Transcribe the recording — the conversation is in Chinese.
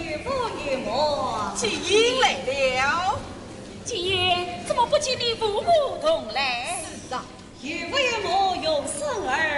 岳父岳母， 既因来了， 今夜怎么不请你父母同来？ 是啊，岳父岳母有生儿